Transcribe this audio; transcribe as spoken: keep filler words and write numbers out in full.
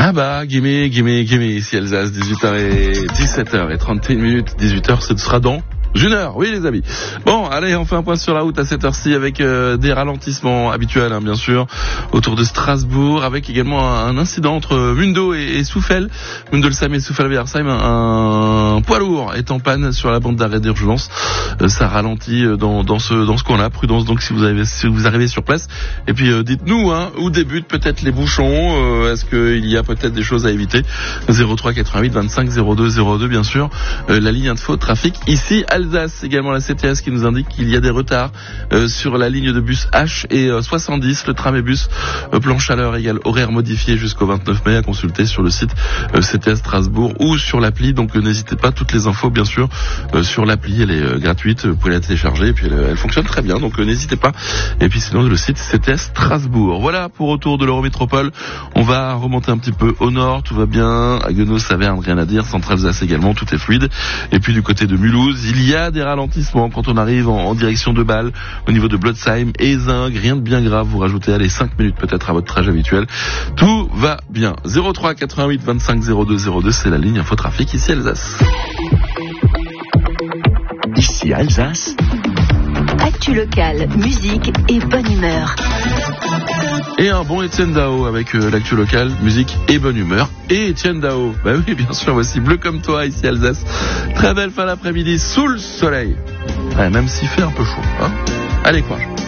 Ah bah, gimme, gimme, gimme, ici Alsace, dix-huit heures et dix-sept heures et trente et une minutes, dix-huit heures, ce sera dans une heure, oui les amis. Bon, allez, on fait un point sur la route à cette heure-ci avec euh, des ralentissements habituels, hein, bien sûr, autour de Strasbourg, avec également un, un incident entre Mundo et, et Souffel, Mundelsheim et Souffel-Versheim, un, un poids lourd est en panne sur la bande d'arrêt d'urgence. Euh, ça ralentit dans, dans ce dans ce coin-là. Prudence donc si vous arrivez si vous arrivez sur place. Et puis euh, dites-nous, hein, où débutent peut-être les bouchons. Euh, est-ce qu'il y a peut-être des choses à éviter? zéro trois quatre-vingt-huit vingt-cinq zéro deux zéro deux, bien sûr. Euh, la ligne info trafic ici Alsace, également la C T S qui nous indique qu'il y a des retards euh, sur la ligne de bus H et euh, soixante-dix, le tram et bus euh, plan chaleur égale horaire modifié jusqu'au vingt-neuf mai, à consulter sur le site euh, C T S Strasbourg ou sur l'appli. Donc euh, n'hésitez pas, toutes les infos bien sûr euh, sur l'appli, elle est euh, gratuite, vous pouvez la télécharger et puis elle, elle fonctionne très bien, donc euh, n'hésitez pas. Et puis sinon le site C T S Strasbourg. Voilà pour autour de l'Eurométropole. On va remonter un petit peu au nord, tout va bien, à Guenos, Saverne, rien à dire, Centre-Alsace également, tout est fluide. Et puis du côté de Mulhouse, il y a des ralentissements quand on arrive en, en direction de Bâle, au niveau de Blotzheim et Zinc, rien de bien grave, vous rajoutez allez cinq minutes peut-être à votre trajet habituel. Tout va bien. zéro trois quatre-vingt-huit vingt-cinq zéro deux zéro deux, c'est la ligne infotrafic ici Alsace. Ici Alsace. Actu locale, musique et bonne humeur. Et un bon Étienne Dao avec euh, l'actu locale, musique et bonne humeur. Et Étienne Dao, bah oui bien sûr, voici Bleu comme toi ici Alsace. Très belle fin d'après-midi sous le soleil. Ouais, même s'il fait un peu chaud, hein. Allez, courage.